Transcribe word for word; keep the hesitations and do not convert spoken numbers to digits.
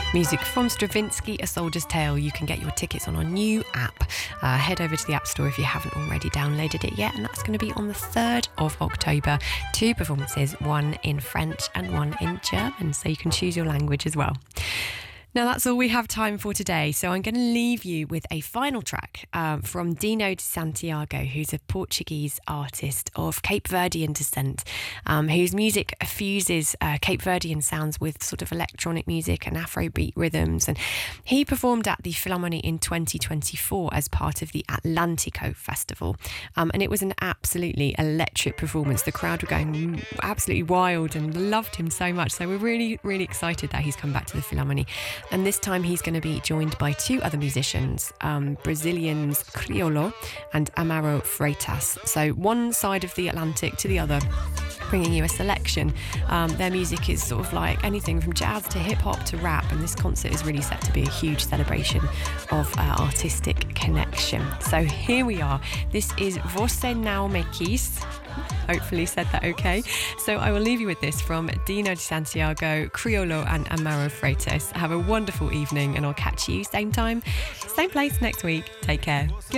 Music from Stravinsky, A Soldier's Tale. You can get your tickets on our new app. Uh, head over to the App Store if you haven't already downloaded it yet, and that's going to be on the third of October. Two performances, one in French and one in German, so you can choose your language as well. Now, that's all we have time for today, so I'm going to leave you with a final track um, from Dino de Santiago, who's a Portuguese artist of Cape Verdean descent, um, whose music fuses uh, Cape Verdean sounds with sort of electronic music and Afrobeat rhythms. And he performed at the Philharmonie in twenty twenty-four as part of the Atlantico Festival, um, and it was an absolutely electric performance. The crowd were going absolutely wild and loved him so much, so we're really, really excited that he's come back to the Philharmonie. And this time he's going to be joined by two other musicians, um, Brazilians Criolo and Amaro Freitas. So one side of the Atlantic to the other, bringing you a selection. Um, their music is sort of like anything from jazz to hip-hop to rap, and this concert is really set to be a huge celebration of uh, artistic connection. So here we are. This is Você Não Me Quis. Hopefully said that okay. So I will leave you with this from Dino de Santiago, Criolo and Amaro Freitas. Have a wonderful evening, and I'll catch you same time, same place next week. Take care. Goodbye.